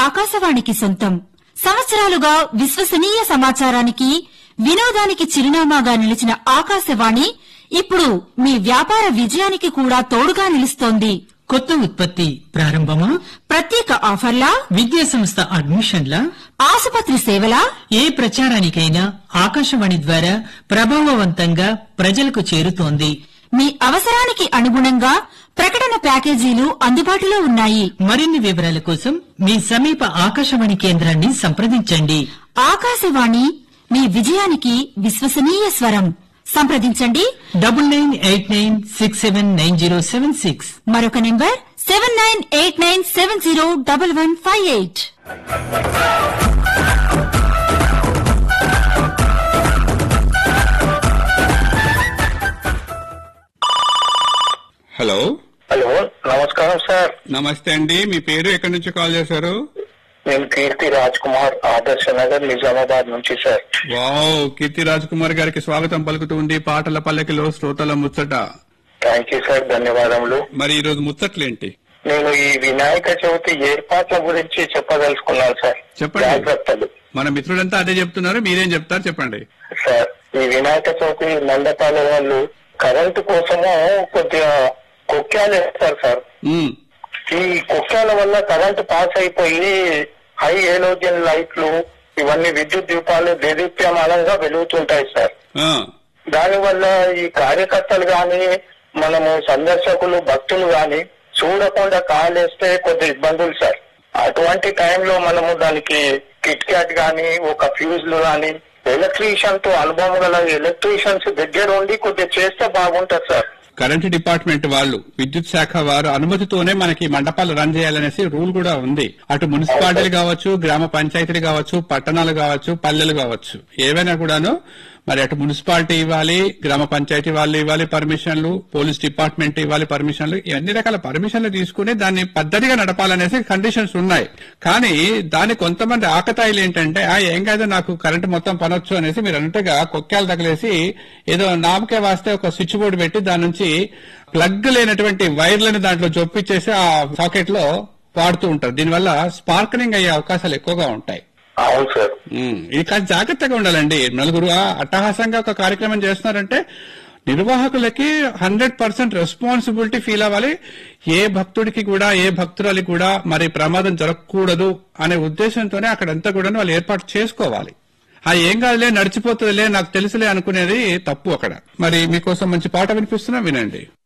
ఆకాశవాణికి సొంతం. సంవత్సరాలుగా విశ్వసనీయ సమాచారానికి, వినోదానికి చిరునామాగా నిలిచిన ఆకాశవాణి ఇప్పుడు మీ వ్యాపార విజయానికి కూడా తోడుగా నిలుస్తోంది. కొత్త ఉత్పత్తి ప్రారంభమా, ప్రత్యేక ఆఫర్లా, విద్యా సంస్థ అడ్మిషన్ల, ఆసుపత్రి సేవలా, ఏ ప్రచారానికైనా ఆకాశవాణి ద్వారా ప్రభావవంతంగా ప్రజలకు చేరుతోంది. మీ అవసరానికి అనుగుణంగా ప్రకటన ప్యాకేజీలు అందుబాటులో ఉన్నాయి. మరిన్ని వివరాల కోసం మీ సమీప ఆకాశవాణి కేంద్రాన్ని సంప్రదించండి. ఆకాశవాణి మీ విజయానికి విశ్వసనీయ స్వరం. సంప్రదించండి 9989679076. మరొక నెంబర్ 7989701158. హలో హలో, నమస్కారం సార్. నమస్తే అండి. మీ పేరు ఎక్కడి నుంచి కాల్ చేశారు? నేను కీర్తి రాజ్ కుమార్, ఆదర్శ నగర్, నిజామాబాద్ నుంచి సార్. వావ్, కీర్తి రాజ్ కుమార్ గారికి స్వాగతం పలుకుతుంది పాటల పల్లకిలో శ్రోతల ముచ్చట. థ్యాంక్ యూ సార్, ధన్యవాదములు. మరి ఈ రోజు ముచ్చట్లేంటి? నేను ఈ వినాయక చవితి ఏర్పాట్ల గురించి చెప్పదలుచుకున్నాను సార్. చెప్పండి. జాగ్రత్తలు మన మిత్రులంతా అదే చెప్తున్నారు, మీరేం చెప్తారు చెప్పండి. సార్, ఈ వినాయక చవితి మండపాల వాళ్ళు కరెంటు కోసము కొద్దిగా కొక్కాలు వేస్తారు సార్. ఈ కుక్కల వల్ల కరెంటు పాస్ అయిపోయి హై ఎలోజన్ లైట్లు, ఇవన్నీ విద్యుత్ దీపాలు దేదీప్యమానంగా వెలుగుతుంటాయి సార్. దానివల్ల ఈ కార్యకర్తలు గాని, మనము సందర్శకులు, భక్తులు గాని చూడకుండా కాలేస్తే కొద్ది ఇబ్బందులు సార్. అటువంటి టైంలో మనము దానికి కిట్ క్యాట్ గాని, ఒక ఫ్యూజ్లు గాని, ఎలక్ట్రీషియన్ తో అనుభవం గల ఎలక్ట్రీషియన్స్ దగ్గర ఉండి కొద్దిగా చేస్తే బాగుంటది సార్. కరెంట్ డిపార్ట్మెంట్ వాళ్ళు, విద్యుత్ శాఖ వారు అనుమతితోనే మనకి మండపాలు రన్ చేయాలనేసి రూల్ కూడా ఉంది. అటు మున్సిపాలిటీలు కావచ్చు, గ్రామ పంచాయతీలు కావచ్చు, పట్టణాలు కావచ్చు, పల్లెలు కావచ్చు, ఏవైనా కూడాను మరి అటు మున్సిపాలిటీ ఇవ్వాలి, గ్రామ పంచాయతీ వాళ్ళు ఇవ్వాలి పర్మిషన్లు, పోలీస్ డిపార్ట్మెంట్ ఇవ్వాలి పర్మిషన్లు, అన్ని రకాల పర్మిషన్లు తీసుకుని దాన్ని పద్ధతిగా నడపాలనేసి కండిషన్స్ ఉన్నాయి. కానీ దాని కొంతమంది ఆకతాయిలు ఏంటంటే, ఏం కాదు నాకు కరెంటు మొత్తం పనొచ్చు అనేసి మీరు అన్నట్టుగా కొక్కాలు తగిలేసి ఏదో నామకే వాస్తే ఒక స్విచ్ బోర్డు పెట్టి దాని నుంచి ప్లగ్ లేనటువంటి వైర్లను దాంట్లో జొప్పిచ్చేసి ఆ సాకెట్ లో వాడుతూ ఉంటారు. దీనివల్ల స్పార్కలింగ్ అయ్యే అవకాశాలు ఎక్కువగా ఉంటాయి. అవును సార్. ఇది కాస్త జాగ్రత్తగా ఉండాలండి. నలుగురు అట్టహాసంగా ఒక కార్యక్రమం చేస్తున్నారంటే నిర్వాహకులకి 100% రెస్పాన్సిబిలిటీ ఫీల్ అవ్వాలి. ఏ భక్తుడికి కూడా, ఏ భక్తురాలికి కూడా మరి ప్రమాదం జరగకూడదు అనే ఉద్దేశంతోనే అక్కడంతా కూడా వాళ్ళు ఏర్పాటు చేసుకోవాలి. ఏం కాదులే, నడిచిపోతుందిలే, నాకు తెలుసులే అనుకునేది తప్పు అక్కడ. మరి మీకోసం మంచి పాట వినిపిస్తున్నా, వినండి.